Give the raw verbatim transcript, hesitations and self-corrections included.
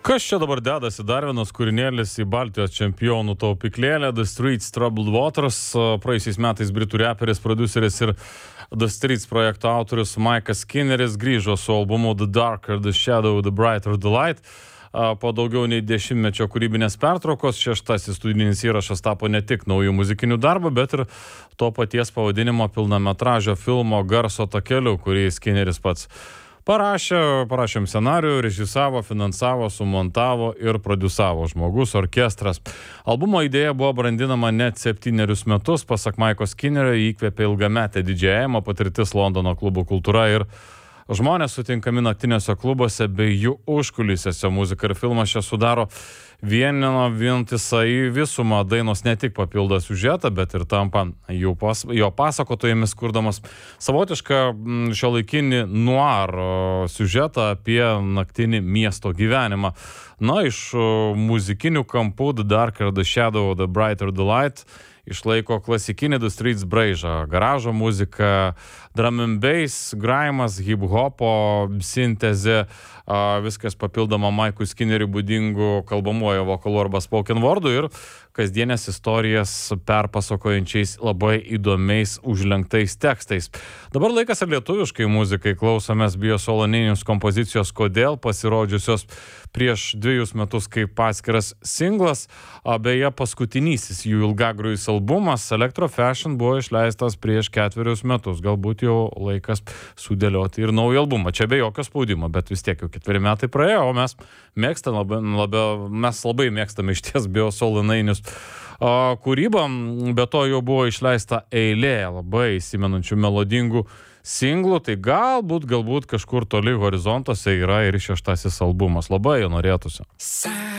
Kas čia dabar dedasi? Dar vienas kūrinėlis į Baltijos čempionų taupyklėlę. The Streets Troubled Waters. Praėjusiais metais britų reperis, produceris ir The Streets projekto autorius Maikas Skinneris grįžo su albumu The Darker, The Shadow, The Brighter, The Light. Po daugiau nei dešimtmečio kūrybinės pertraukos šeštasis studijinis įrašas tapo ne tik naujų muzikinių darbų, bet ir to paties pavadinimo pilnametražio filmo garso takeliu, kurį Skinneris pats parašė, parašėm scenarijų, režisavo, finansavo, sumontavo ir prodiusavo žmogus, orkestras. Albumo idėja buvo brandinama net septynerius metus, pasak Maiko Skinnerio, įkvėpė ilgametę didžėjimo patirtis Londono klubų kultūra ir žmonės sutinkami naktiniuose klubuose bei jų užkulisėse. Muzika ir filmas čia sudaro vienino vientisą į visumą. Dainos ne tik papildo siužetą, bet ir tampa jų pas, jo pasakotojomis, kurdamas savotišką šiuolaikinį noir siužetą apie naktinį miesto gyvenimą. Na, iš muzikinių kampų The Darker, The Shadow, The Brighter, The Light išlaiko klasikinį The Streets braižą, garažo muzika, drum and bass, graimas, hip-hopo sintezė, viskas papildoma Maikui Skinneriui būdingų kalbamuoju vokalu arba spoken wordu ir kasdienės istorijas perpasakojančiais labai įdomiais užlenktais tekstais. Dabar laikas ir lietuviškai muzikai. Klausomės Biosoloninius kompozicijos Kodėl, pasirodžiusios prieš dviejus metus kaip atskiras singlas. Beje, paskutinysis jų ilgagrujus albumas Electro Fashion buvo išleistas prieš ketverius metus. Galbūt jau laikas sudėlioti ir naują albumą. Čia be jokio spaudimo, bet vis tiek jau ketveri metai praėjo, o mes mėgstame labai, labai, mes labai mėgstame iš ties Biosoloninius kūrybą. Be to jau buvo išleista eilė labai įsimenančių melodingų singlų, tai galbūt, galbūt kažkur toli horizontuose yra ir šeštasis albumas. Labai jo norėtųsi.